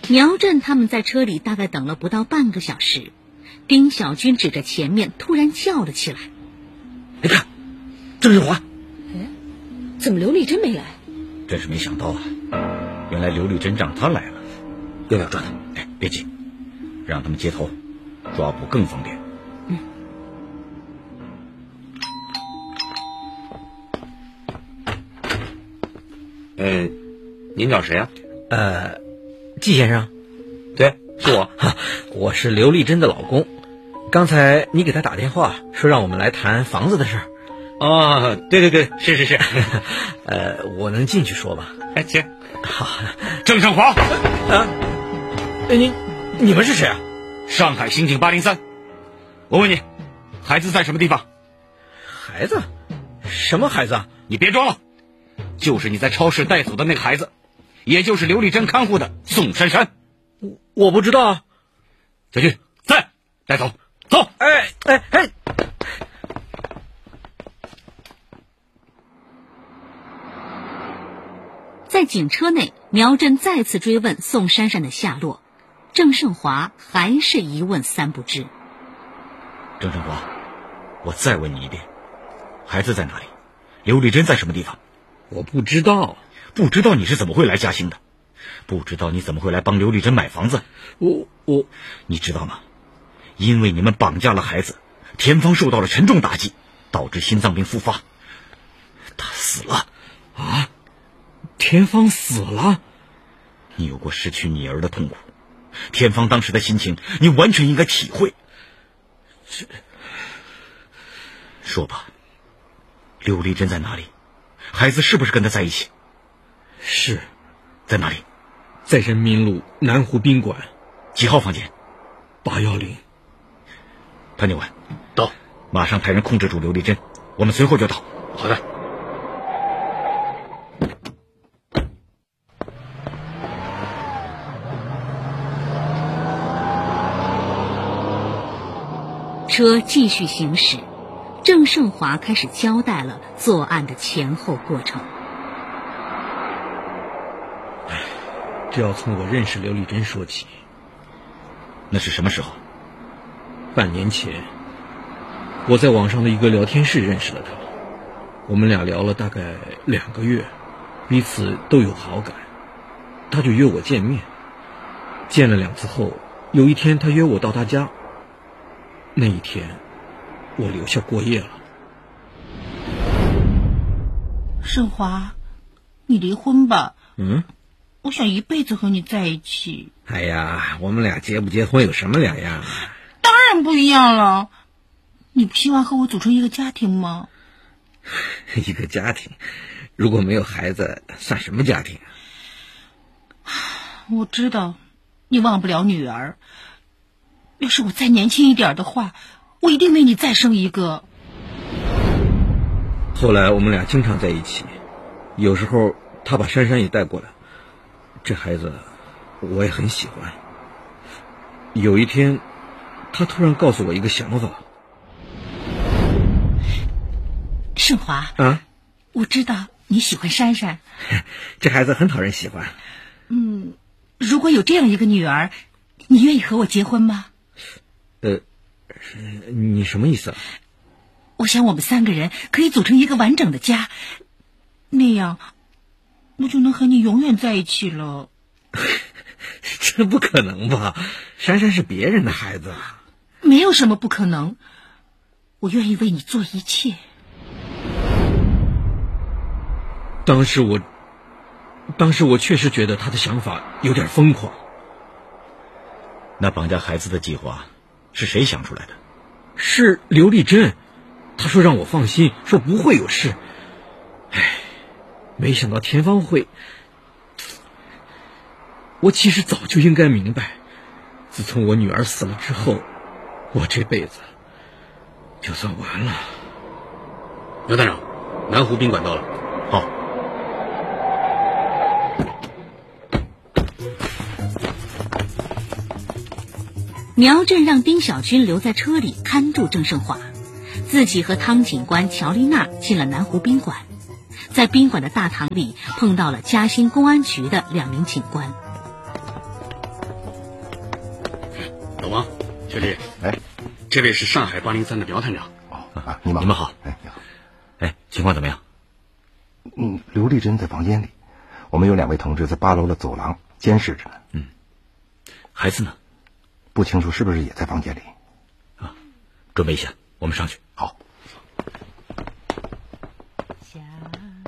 苗振他们在车里大概等了不到半个小时，丁小军指着前面突然叫了起来：“ 你看，郑世华！ 怎么刘丽珍没来？ 真是没想到啊！原来刘丽珍让他来了。要不要抓他？哎，别急，让他们接头，抓捕更方便。” 您找谁啊？ 季先生。 对，是我。 我是刘丽珍的老公。刚才你给他打电话说让我们来谈房子的事儿。 哦，对，是。 我能进去说吗？ 哎，行。 好。 郑胜华。 你们是谁啊？ 上海刑警803。我问你，孩子在什么地方？ 孩子？什么孩子啊？ 你别装了，就是你在超市带走的那个孩子，也就是刘丽珍看护的宋珊珊。 我不知道啊。 小军，在，带走，走。 哎！ 在警车内，苗振再次追问宋珊珊的下落，郑胜华还是一问三不知。 郑胜华，我再问你一遍，孩子在哪里？刘丽珍在什么地方？ 我不知道。 不知道你是怎么会来嘉兴的？不知道你怎么会来帮刘丽珍买房子？ 你知道吗？因为你们绑架了孩子，田芳受到了沉重打击，导致心脏病复发，他死了。 啊？田芳死了？ 你有过失去女儿的痛苦，田芳当时的心情你完全应该体会。说吧，刘丽珍在哪里？孩子是不是跟她在一起？ 是。 在哪里？ 在人民路南湖宾馆。 几号房间 ？810。 潘警官， 到， 马上派人控制住刘丽珍，我们随后就到。 好的。 车继续行驶，郑胜华开始交代了作案的前后过程。 这要从我认识刘丽珍说起。 那是什么时候？ 半年前，我在网上的一个聊天室认识了她。我们俩聊了大概2个月，彼此都有好感。她就约我见面，见了2次后，有一天她约我到她家。那一天，我留下过夜了。 胜华，你离婚吧。 我想一辈子和你在一起。 哎呀，我们俩结不结婚有什么两样啊？ 当然不一样了。你不希望和我组成一个家庭吗？ 一个家庭，如果没有孩子，算什么家庭啊？ 我知道，你忘不了女儿。要是我再年轻一点的话，我一定为你再生一个。 后来我们俩经常在一起，有时候他把珊珊也带过来。这孩子我也很喜欢。有一天他突然告诉我一个想法。 盛华啊， 我知道你喜欢珊珊。 这孩子很讨人喜欢。 如果有这样一个女儿，你愿意和我结婚吗？ 你什么意思啊？ 我想我们3个人可以组成一个完整的家，那样我就能和你永远在一起了。 这不可能吧？珊珊是别人的孩子。 没有什么不可能，我愿意为你做一切。 当时我确实觉得他的想法有点疯狂。 那绑架孩子的计划是谁想出来的？ 是刘丽珍，她说让我放心，说不会有事。没想到田芳会。我其实早就应该明白，自从我女儿死了之后，我这辈子就算完了。 刘探长，南湖宾馆到了。 好。 苗振让丁小军留在车里看住郑胜华，自己和汤警官乔丽娜进了南湖宾馆，在宾馆的大堂里碰到了嘉兴公安局的2名警官。 小李， 哎， 这位是上海803的苗探长。 你们好。哎，你好。 哎，情况怎么样？ 刘丽珍在房间里，我们有2位同志在8楼的走廊监视着呢。 孩子呢？ 不清楚是不是也在房间里。 准备一下，我们上去。